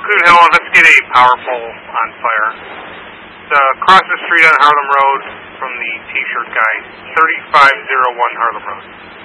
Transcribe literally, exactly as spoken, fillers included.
Coon Hill, let's get a power pole on fire. It's uh, across the street on Harlem Road from the T-shirt guy, thirty-five oh one Harlem Road.